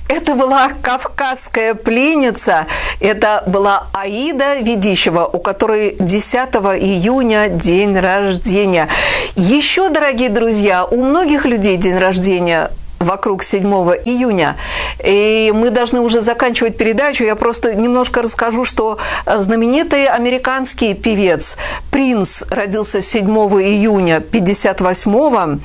Это была кавказская пленница, это была Аида Ведищева, у которой 10 июня день рождения. Еще, дорогие друзья, у многих людей день рождения вокруг 7 июня. И мы должны уже заканчивать передачу. Я просто немножко расскажу, что знаменитый американский певец Принс родился 7 июня 1958-го.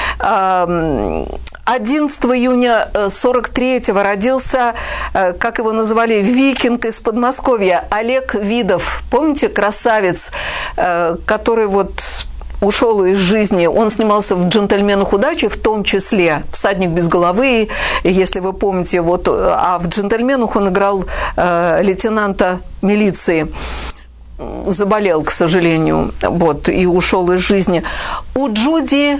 11 июня 43-го родился, как его называли, викинг из Подмосковья, Олег Видов. Помните, красавец, который вот ушел из жизни. Он снимался в «Джентльменах удачи», в том числе «Всадник без головы», если вы помните. Вот, а в «Джентльменах» он играл лейтенанта милиции. Заболел, к сожалению, вот, и ушел из жизни. У Джуди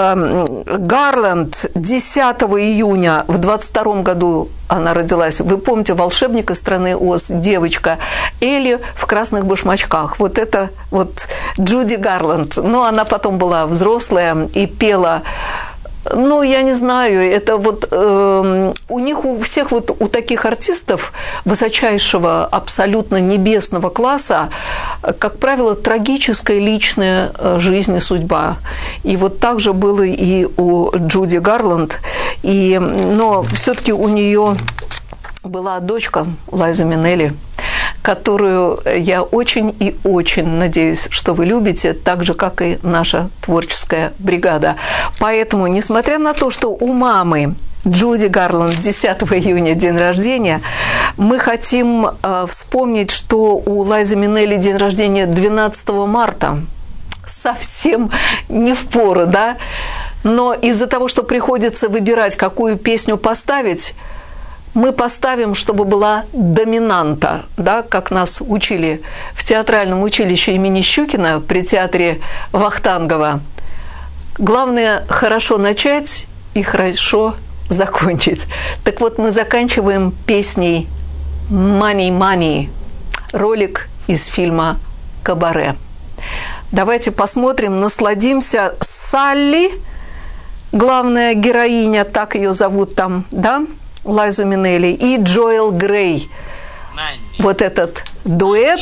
Гарланд 10 июня в 22 году она родилась. Вы помните «Волшебник из страны Оз», девочка Элли в красных башмачках. Вот это вот Джуди Гарланд. Но она потом была взрослая и пела. Ну, я не знаю, это вот у них, у всех вот у таких артистов высочайшего, абсолютно небесного класса, как правило, трагическая личная жизнь и судьба. И вот так же было и у Джуди Гарланд. Но все-таки у нее была дочка Лайза Минелли, которую я очень и очень надеюсь, что вы любите, так же, как и наша творческая бригада. Поэтому, несмотря на то, что у мамы Джуди Гарланд 10 июня день рождения, мы хотим вспомнить, что у Лайзы Минелли день рождения 12 марта. Совсем не впору, да? Но из-за того, что приходится выбирать, какую песню поставить, мы поставим, чтобы была доминанта, да, как нас учили в театральном училище имени Щукина при театре Вахтангова. Главное – хорошо начать и хорошо закончить. Так вот, мы заканчиваем песней «Money, Money», ролик из фильма «Кабаре». Давайте посмотрим, насладимся. Салли, главная героиня, так ее зовут там, да? Лайзу Минелли и Джоэл Грей. Вот этот дуэт.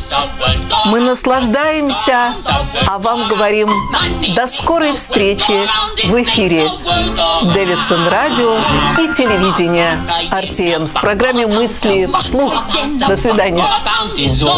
Мы наслаждаемся, а вам говорим до скорой встречи в эфире Дэвидсон радио и телевидение RTN в программе «Мысли вслух». До свидания.